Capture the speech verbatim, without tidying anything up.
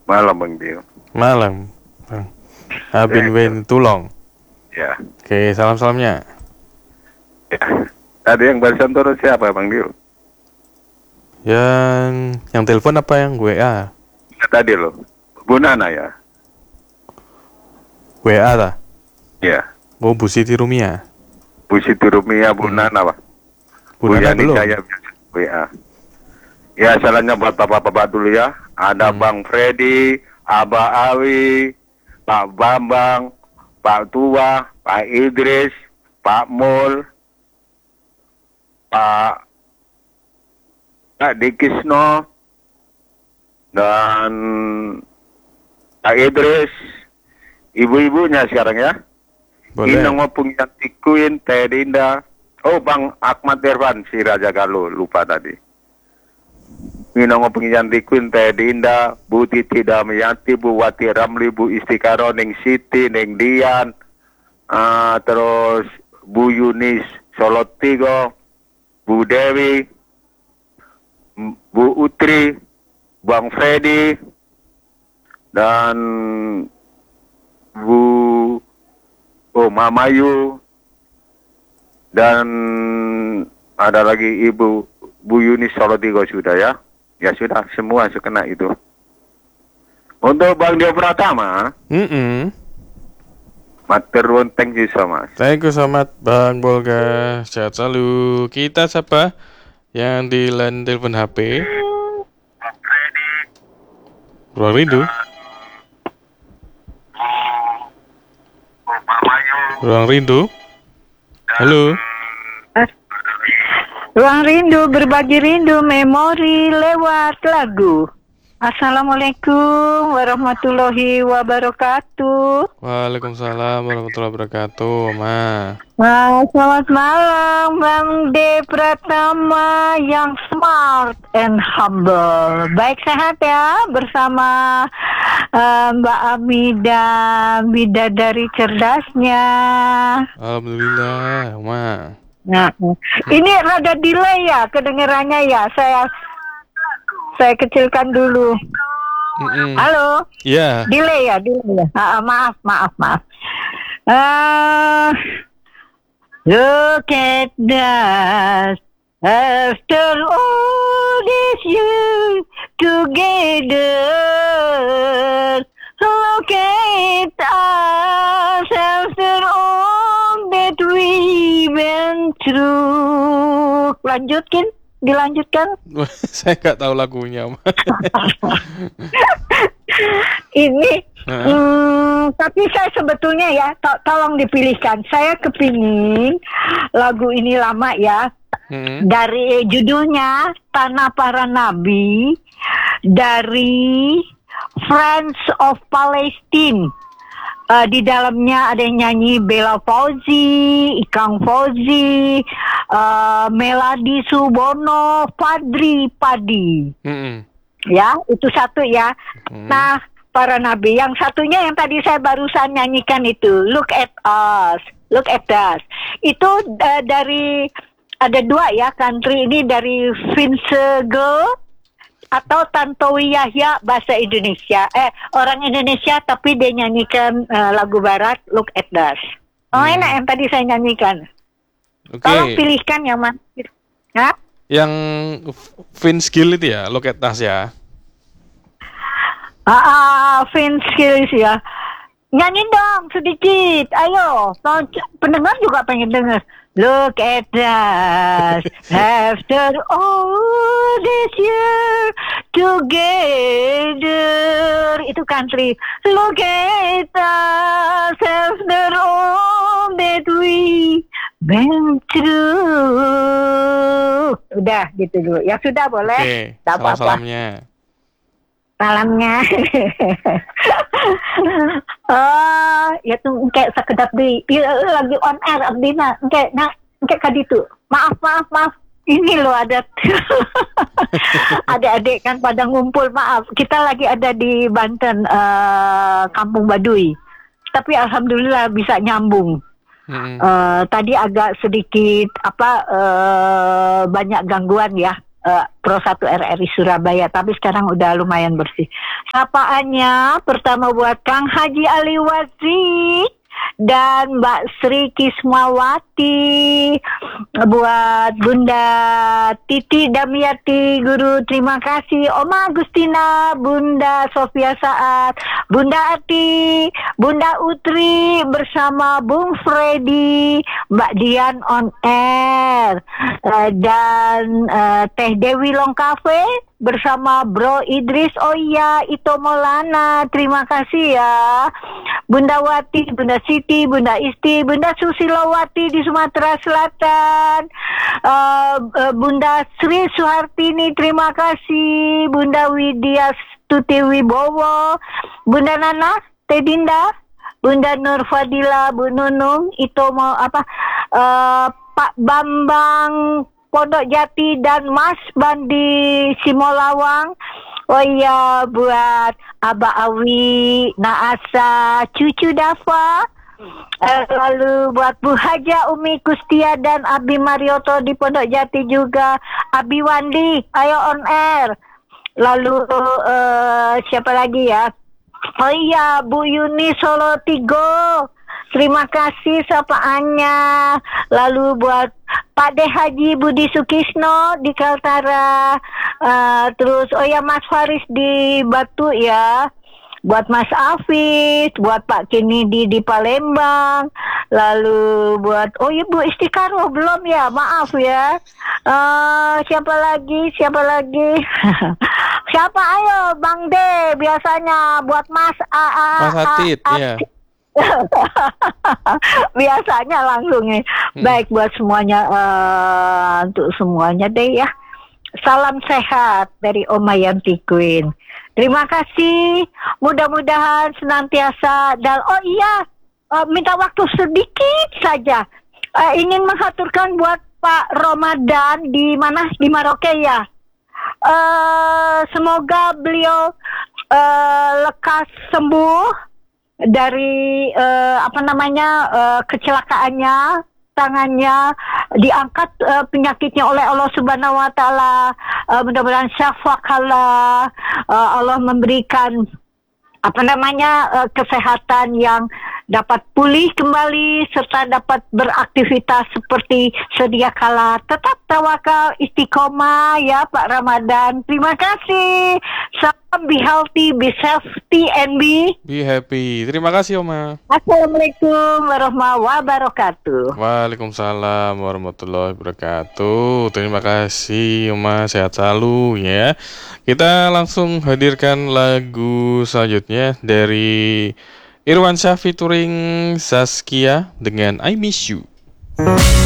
Malam Bang Dio. Malam, Bang. Abin Ya, Wen Tulong. ya. Oke, salam-salamnya. Ya. Tadi yang barusan turun siapa Bang Dio? Yang yang telepon apa yang W A? Ya, tadi loh. Bu Nana ya. W A lah. Ya. Oh, Bu Siti Rumia. Bu Siti Rumia, Bu Hmm. Nana Pak. Bu Bu Nana Yani belum. Jaya W A. Ya, salahnya buat bapak-bapak dulu ya. Ada Hmm. Bang Freddy, Aba Awi, Pak Bambang, Pak Tua, Pak Idris, Pak Mul, Pak Pak Dikisno, dan Pak Idris, ibu-ibunya sekarang ya. Boleh. Inang Opung Yanti Queen, Teh Dinda. Oh, Bang Ahmad Irfan, si Raja Galuh, lupa tadi. Inang Opung Yanti Queen, Teh Dinda, Bu Titi Damayanti, Bu Wati Ramli, Bu Istikaro, Ning Siti, Ning Dian, ah, terus Bu Yunis Solotigo, Bu Dewi, M- Bu Utri, Bang Freddy, dan Bu Oh Mamayu, dan ada lagi Ibu Bu Yunis Solotigo sudah ya. Ya sudah, semua sekena itu. Untuk Bang Dio Pratama, Mm-mm. maturun thank you so much. Thank you so much, Bang Bolga. Sehat selalu. Kita siapa? Yang di line telepon H P. Ruang rindu. Ruang rindu. Halo. Ruang rindu, berbagi rindu, memori lewat lagu. Assalamualaikum warahmatullahi wabarakatuh. Waalaikumsalam warahmatullahi wabarakatuh, Ma. Wah, selamat malam Bang De Pratama yang smart and humble. Baik, sehat ya bersama eh, Mbak Ami dan bidadari cerdasnya. Alhamdulillah, Ma. Nah, ini rada delay ya kedengarannya ya. Saya saya kecilkan dulu. Mm-mm. Halo, Ya. delay ya, delay ya. Ah, ah, maaf, maaf, maaf. Ah, look at that. After all these years together, look at us after all that we went through. Lanjutkan, dilanjutkan. Saya nggak tahu lagunya, Ma. Ini, Heeh. hmm, tapi saya sebetulnya ya, to- tolong dipilihkan. Saya kepingin lagu ini lama ya. Mm-mm. Dari judulnya Tanah Para Nabi, dari Friends of Palestine. Eh, di dalamnya ada yang nyanyi Bella Fauzi, Ikang Fauzi, eh, Meladi Subono, Fadri Padi. Mm-mm. Ya, itu satu ya. Hmm. Nah, para nabi. Yang satunya yang tadi saya barusan nyanyikan itu, Look at Us, Look at Us. Itu uh, dari, ada dua ya, country ini dari Vince Gill atau Tantowi Yahya bahasa Indonesia. Eh, orang Indonesia tapi dia nyanyikan uh, lagu barat, Look at Us. Oh, Hmm. enak yang tadi saya nyanyikan. Oke. Tolong pilihkan yang mana. Hah? Yang Vince Gill itu ya, Look at Us ya. Ah, ah, Vince Gill ya. Nyanyi dong sedikit. Ayo. Pendengar juga pengen denger. Look at us after all this year together. Itu country. Look at us after all that we been through. Udah gitu dulu. Ya sudah boleh. Oke, Tak apa-apa. salam-salamnya. Salamnya. Oh, ya tuh kayak sekedap di ya, lagi on air abdi na kayak nah kayak kaditu. Maaf, maaf, maaf. Ini loh ada adik-adik kan pada ngumpul, maaf. Kita lagi ada di Banten, eh, Kampung Baduy. Tapi alhamdulillah bisa nyambung. Mm-mm. Eh, tadi agak sedikit apa eh, banyak gangguan ya. uh, Pro satu R R I Surabaya, tapi sekarang udah lumayan bersih. Sapaannya pertama buat Kang Haji Ali Wazi dan Mbak Sri Kismawati, buat Bunda Titi Damiati Guru, terima kasih. Oma Agustina, Bunda Sofia Saat, Bunda Ati, Bunda Utri bersama Bung Freddy, Mbak Dian on air, uh, dan uh, Teh Dewi Long Cafe bersama Bro Idris. Oh iya, Ito Maulana, terima kasih ya. Bunda Wati, Bunda Siti, Bunda Isti, Bunda Susilowati di Sumatera Selatan, uh, uh, Bunda Sri Suhartini, terima kasih. Bunda Widya Stuti Wibowo, Bunda Nana, Teh Dinda, Bunda Nur Fadila, Bu Nunung, itu mau apa, uh, Pak Bambang Pondok Jati dan Mas Bandi Simolawang. Oh iya, buat Aba Awi, Naasa, Cucu Dafa, eh, lalu buat Bu Haja Umi Kustia dan Abi Marioto di Pondok Jati juga, Abi Wandi, ayo on air. Lalu eh, siapa lagi ya? Oh iya, Bu Yuni Solo Tigo, terima kasih sapaannya. Lalu buat Pak De Haji Budi Sukisno di Kaltara, uh, terus oh ya Mas Faris di Batu ya, buat Mas Afis, buat Pak Kinidi di Palembang, lalu buat oh ya Bu Istiqaroh belum ya, maaf ya. Uh, siapa lagi? Siapa lagi? Siapa ayo Bang De biasanya buat Mas A A Mas Atit, iya. Biasanya langsung nih. Hmm. Baik buat semuanya, uh, untuk semuanya deh ya. Salam sehat dari Oma Yanti Queen. Terima kasih. Mudah-mudahan senantiasa dan oh iya, uh, minta waktu sedikit saja. Uh, ingin mengaturkan buat Pak Ramadan di mana, di Maroke ya. Uh, semoga beliau uh, lekas sembuh dari uh, apa namanya uh, kecelakaannya, tangannya diangkat uh, penyakitnya oleh Allah Subhanahu Wa Taala. Uh, mudah-mudahan syafakallah, uh, Allah memberikan apa namanya uh, kesehatan yang dapat pulih kembali serta dapat beraktivitas seperti sedia kala. Tetap tawakal, istiqomah ya Pak Ramadan. Terima kasih. Salam, be healthy, be safety, and be be happy. Terima kasih Oma. Assalamualaikum warahmatullahi wabarakatuh. Waalaikumsalam warahmatullahi wabarakatuh. Terima kasih Oma, sehat selalu ya. Kita langsung hadirkan lagu selanjutnya dari Irwan Syah featuring Saskia dengan I Miss You.